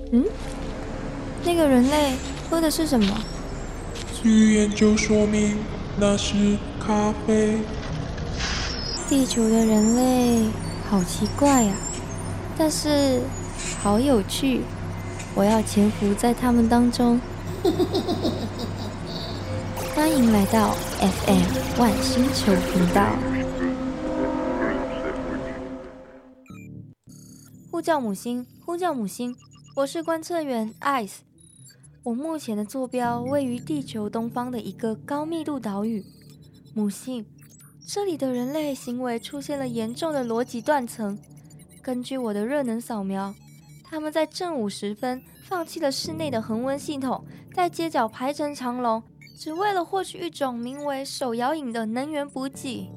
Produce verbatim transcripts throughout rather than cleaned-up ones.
嗯，那个人类喝的是什么？ 据研究说明，那是咖啡。 地球的人类好奇怪呀、但是好有趣，我要潜伏在他们当中。欢迎来到 F M 万星球频道。呼叫母星，呼叫母星，我是观测员 Ice。我目前的坐标位于地球东方的一个高密度岛屿母星。这里的人类行为出现了严重的逻辑断层。根据我的热能扫描，他们在正午时分放弃了室内的恒温系统，在街角排成长龙，只为了获取一种名为手摇饮的能源补给。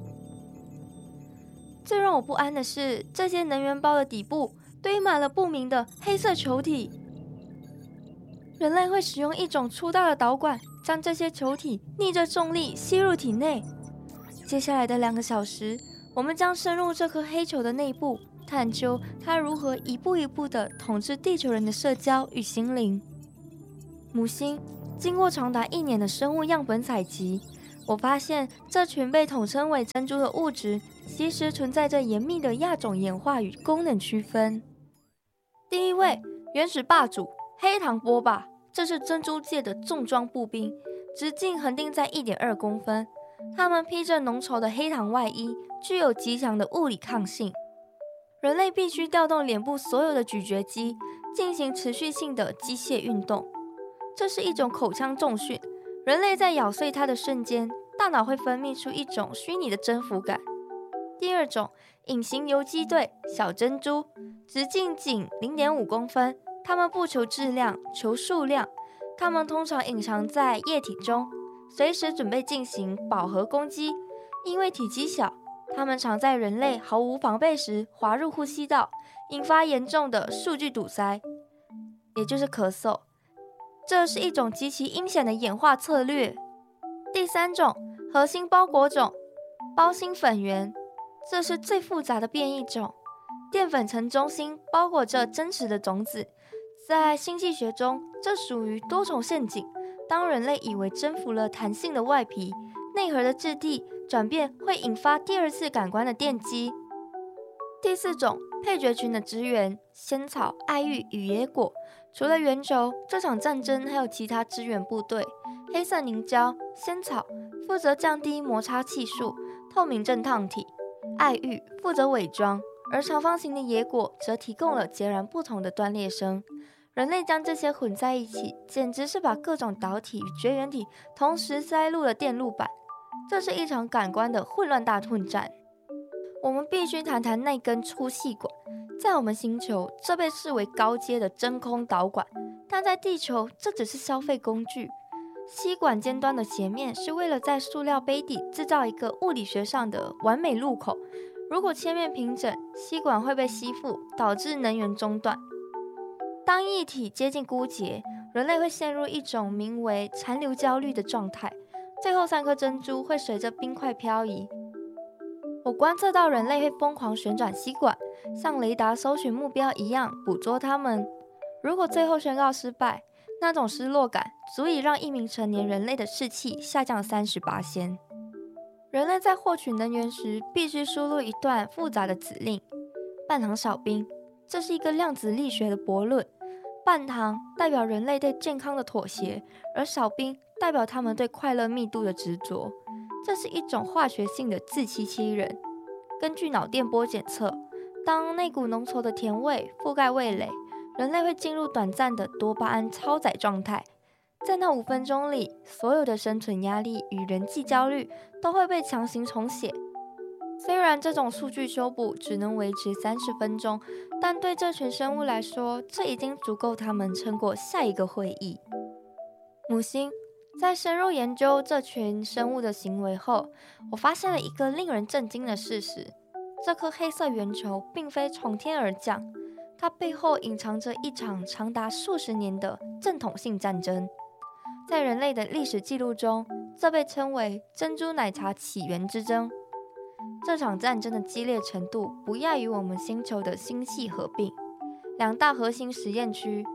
最让我不安的是，这些能源包的底部堆满了不明的黑色球体。人类会使用一种粗大的导管，将这些球体逆着重力吸入体内。接下来的两个小时，我们将深入这颗黑球的内部，探究它如何一步一步地统治地球人的社交与心灵。母星经过长达一年的生物样本采集，我发现这群被统称为珍珠的物质，其实存在着严密的亚种演化与功能区分。第一位，原始霸主黑糖波霸，这是珍珠界的重装步兵，直径横定在 一点二公分。它们披着浓稠的黑糖外衣，具有极强的物理抗性。人类必须调动脸部所有的咀嚼肌，进行持续性的机械运动。这是一种口腔重训。人类在咬碎它的瞬间，大脑会分泌出一种虚拟的征服感。第二种，隐形游击队小珍珠，直径仅 零点五公分。它们不求质量，求数量。它们通常隐藏在液体中，随时准备进行饱和攻击。因为体积小，它们常在人类毫无防备时滑入呼吸道，引发严重的数据堵塞，也就是咳嗽。这是一种极其阴险的演化策略。第三种，核心包裹种包心粉源，这是最复杂的变异种。淀粉层中心包裹着真实的种子，在星际学中，这属于多重陷阱。当人类以为征服了弹性的外皮，内核的质地转变会引发第二次感官的电击。第四种，配角群的支援仙草、爱玉与野果。除了圆球，这场战争还有其他支援部队。黑色凝胶仙草负责降低摩擦系数，透明震烫体；爱玉负责伪装，而长方形的野果则提供了截然不同的断裂声。人类将这些混在一起，简直是把各种导体与绝缘体同时塞入了电路板。这是一场感官的混乱大混战。我们必须谈谈那根粗细管。在我们星球，这被视为高阶的真空导管，但在地球，这只是消费工具。吸管尖端的斜面是为了在塑料杯底制造一个物理学上的完美入口。如果切面平整，吸管会被吸附，导致能源中断。当液体接近枯竭，人类会陷入一种名为残留焦虑的状态。最后三颗珍珠会随着冰块漂移。我观测到人类会疯狂旋转吸管，像雷达搜寻目标一样捕捉它们。如果最后宣告失败，那种失落感足以让一名成年人类的士气下降 百分之三十。人类在获取能源时必须输入一段复杂的指令。半糖少冰，这是一个量子力学的悖论。半糖代表人类对健康的妥协，而少冰代表他们对快乐密度的执着。这是一种化学性的自欺欺人。根据脑电波检测，当那股浓稠的甜味覆盖味蕾，人类会进入短暂的多巴胺超载状态。在那五分钟里，所有的生存压力与人际焦虑都会被强行重写。虽然这种数据修补只能维持三十分钟，但对这群生物来说，这已经足够他们撑过下一个会议。母星在深入研究这群生物的行为后，我发现了一个令人震惊的事实：这颗黑色圆球并非从天而降，它背后隐藏着一场长达数十年的正统性战争。在人类的历史记录中，这被称为珍珠奶茶起源之争。这场战争的激烈程度不亚于我们星球的星系合并。两大核心实验区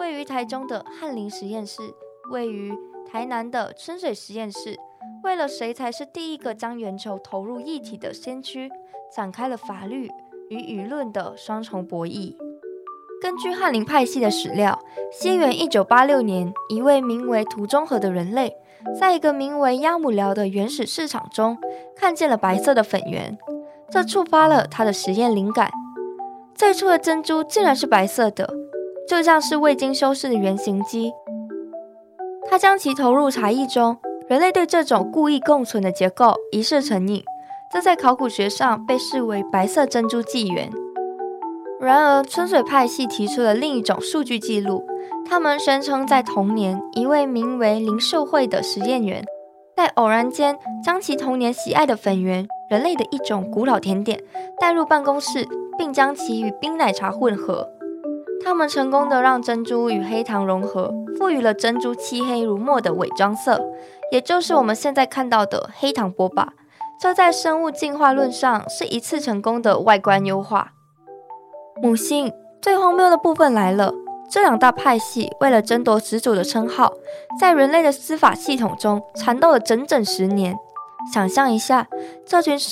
位于台中的翰林实验室，位于台南的春水实验室，为了谁才是第一个将圆球投入液体的先驱，展开了法律与舆论的双重博弈。根据翰林派系的史料，西元一九八六年，一位名为涂中和的人类，在一个名为鸭母寮的原始市场中，看见了白色的粉圆，这触发了他的实验灵感。最初的珍珠竟然是白色的，就像是未经修饰的圆形机。他将其投入茶液中，人类对这种故意共存的结构一试成瘾，这在考古学上被视为白色珍珠纪元。然而，春水派系提出了另一种数据记录，他们宣称在同年，一位名为林秀慧的实验员，在偶然间将其童年喜爱的粉圆，人类的一种古老甜点，带入办公室，并将其与冰奶茶混合。他们成功的让珍珠与黑糖融合，赋予了珍珠漆黑如墨的伪装色，也就是我们现在看到的黑糖波霸。这在生物进化论上是一次成功的外观优化。母星，最荒谬的部分来了，这两大派系为了争夺始祖的称号，在人类的司法系统中缠斗了整整十年。想象一下，这群